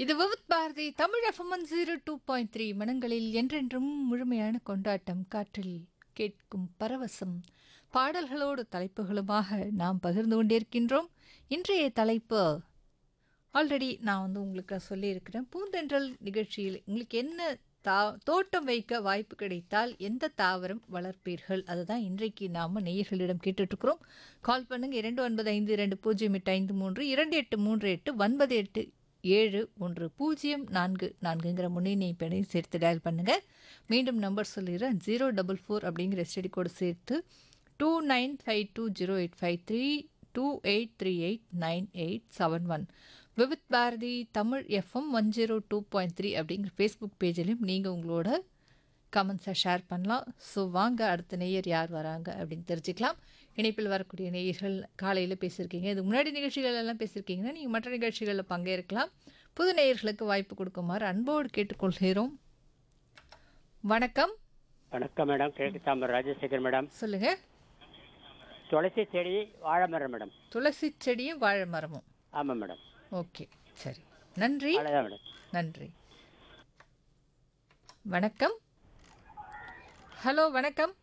இது விவித் பாரதி தமிழ் எஃப்எம் 02.3 மனங்களில் என்றென்றும் முழுமையான கொண்டாட்டம் காற்றில் கேட்கும் பரவசம் பாடல்களோடு தலைப்புகளுமாக நாம் பகிர்ந்து கொண்டிருக்கின்றோம். இன்றைய தலைப்பு ஆல்ரெடி நான் உங்களுக்கு சொல்லியிருக்கிறேன். பூந்தென்றல் நிகழ்ச்சியில் உங்களுக்கு என்ன தோட்டம் வைக்க வாய்ப்பு கிடைத்தால் எந்த தாவரம் வளர்ப்பீர்கள், அதுதான் இன்றைக்கு நாம் நேயர்களிடம் கேட்டுட்ருக்குறோம். கால் பண்ணுங்க 29520853 2838 முன்னணி பெண்ணை சேர்த்து டயல் பண்ணுங்க. மீண்டும் நம்பர் சொல்லிடுறேன். 044 அப்படிங்கிற ஸ்டடி கோடு சேர்த்து 29520853 28389871 விவித் பாரதி தமிழ் எஃப்எம் 102.3 அப்படிங்கிற ஃபேஸ்புக் பேஜிலையும் நீங்கள் உங்களோட கமெண்ட்ஸை ஷேர் பண்ணலாம். ஸோ வாங்க அடுத்த நேயர் யார் வராங்க அப்படின்னு தெரிஞ்சுக்கலாம். இணைப்பில் வரக்கூடிய நேயர்கள் காலையில் பேசியிருக்கீங்க, இது முன்னாடி நிகழ்ச்சிகள் எல்லாம் பேசியிருக்கீங்கன்னா நீங்கள் மற்ற நிகழ்ச்சிகளில் பங்கேற்கலாம். புது நேயர்களுக்கு வாய்ப்பு கொடுக்குமாறு அன்போடு கேட்டுக்கொள்கிறோம். வணக்கம். வணக்கம் மேடம். கிழக்கு தாம்பரம் ராஜசேகர் மேடம். சொல்லுங்கள். துளசி செடி வாழை மரம் மேடம். துளசி செடியும் வாழை மரமும். ஆமாம் மேடம். ஓகே, சரி, நன்றி. அவ்வளோதான் மேடம். நன்றி. வணக்கம். ஹலோ, வணக்கம்.